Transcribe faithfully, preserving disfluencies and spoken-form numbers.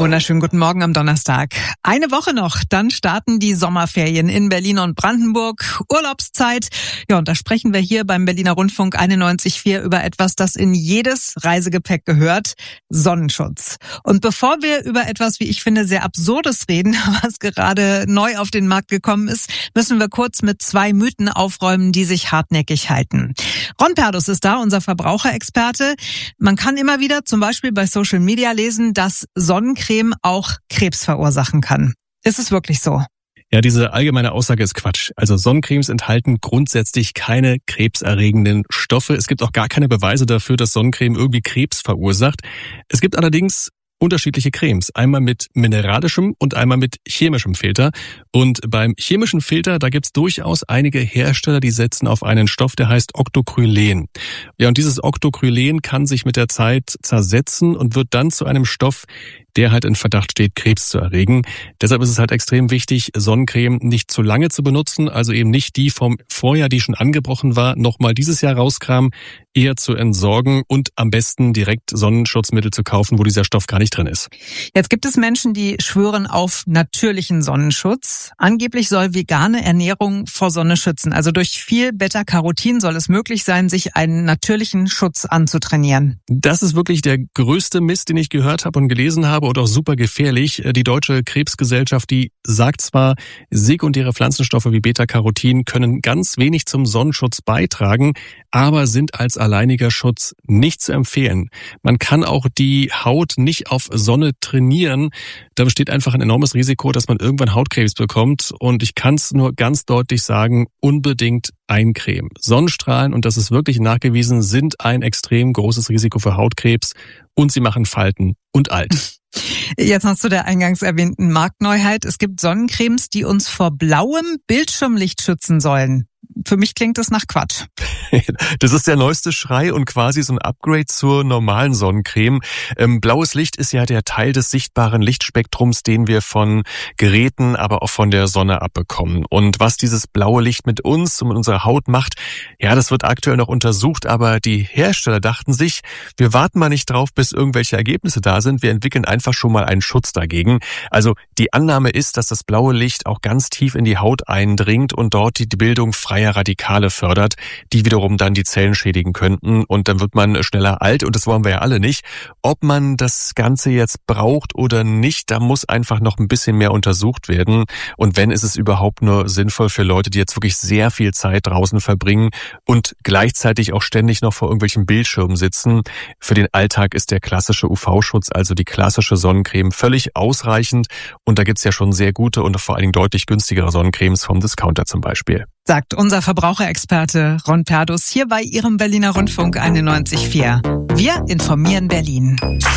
Wunderschönen guten Morgen am Donnerstag. Eine Woche noch, dann starten die Sommerferien in Berlin und Brandenburg. Urlaubszeit. Ja, und da sprechen wir hier beim Berliner Rundfunk einundneunzig Komma vier über etwas, das in jedes Reisegepäck gehört. Sonnenschutz. Und bevor wir über etwas, wie ich finde, sehr Absurdes reden, was gerade neu auf den Markt gekommen ist, müssen wir kurz mit zwei Mythen aufräumen, die sich hartnäckig halten. Ron Perdus ist da, unser Verbraucherexperte. Man kann immer wieder zum Beispiel bei Social Media lesen, dass Sonnencreme auch Krebs verursachen kann. Ist es wirklich so? Ja, diese allgemeine Aussage ist Quatsch. Also Sonnencremes enthalten grundsätzlich keine krebserregenden Stoffe. Es gibt auch gar keine Beweise dafür, dass Sonnencreme irgendwie Krebs verursacht. Es gibt allerdings unterschiedliche Cremes. Einmal mit mineralischem und einmal mit chemischem Filter. Und beim chemischen Filter, da gibt's durchaus einige Hersteller, die setzen auf einen Stoff, der heißt Octocrylen. Ja, und dieses Octocrylen kann sich mit der Zeit zersetzen und wird dann zu einem Stoff, der halt in Verdacht steht, Krebs zu erregen. Deshalb ist es halt extrem wichtig, Sonnencreme nicht zu lange zu benutzen, also eben nicht die vom Vorjahr, die schon angebrochen war, nochmal dieses Jahr rauskramen, eher zu entsorgen und am besten direkt Sonnenschutzmittel zu kaufen, wo dieser Stoff gar nicht drin ist. Jetzt gibt es Menschen, die schwören auf natürlichen Sonnenschutz. Angeblich soll vegane Ernährung vor Sonne schützen. Also durch viel Beta-Carotin soll es möglich sein, sich einen natürlichen Schutz anzutrainieren. Das ist wirklich der größte Mist, den ich gehört habe und gelesen habe und auch super gefährlich. Die Deutsche Krebsgesellschaft, die sagt zwar, sekundäre Pflanzenstoffe wie Beta-Carotin können ganz wenig zum Sonnenschutz beitragen, aber sind als alleiniger Schutz nicht zu empfehlen. Man kann auch die Haut nicht auf Sonne trainieren. Da besteht einfach ein enormes Risiko, dass man irgendwann Hautkrebs bekommt. Und ich kann es nur ganz deutlich sagen, unbedingt eincremen. Sonnenstrahlen, und das ist wirklich nachgewiesen, sind ein extrem großes Risiko für Hautkrebs und sie machen Falten und alt. Jetzt hast du der eingangs erwähnten Marktneuheit. Es gibt Sonnencremes, die uns vor blauem Bildschirmlicht schützen sollen. Für mich klingt das nach Quatsch. Das ist der neueste Schrei und quasi so ein Upgrade zur normalen Sonnencreme. Ähm, blaues Licht ist ja der Teil des sichtbaren Lichtspektrums, den wir von Geräten, aber auch von der Sonne abbekommen. Und was dieses blaue Licht mit uns und mit unserer Haut macht, ja, das wird aktuell noch untersucht, aber die Hersteller dachten sich, wir warten mal nicht drauf, bis irgendwelche Ergebnisse da sind, wir entwickeln einfach schon mal einen Schutz dagegen. Also die Annahme ist, dass das blaue Licht auch ganz tief in die Haut eindringt und dort die Bildung freier Radikale fördert, die wiederum dann die Zellen schädigen könnten und dann wird man schneller alt und das wollen wir ja alle nicht. Ob man das Ganze jetzt braucht oder nicht, da muss einfach noch ein bisschen mehr untersucht werden und wenn, ist es überhaupt nur sinnvoll für Leute, die jetzt wirklich sehr viel Zeit draußen verbringen und gleichzeitig auch ständig noch vor irgendwelchen Bildschirmen sitzen. Für den Alltag ist der klassische U V-Schutz, also die klassische Sonnencreme, völlig ausreichend und da gibt's ja schon sehr gute und vor allen Dingen deutlich günstigere Sonnencremes vom Discounter zum Beispiel. Sagt unser Verbraucherexperte Ron Perdus hier bei Ihrem Berliner Rundfunk einundneunzig Komma vier. Wir informieren Berlin.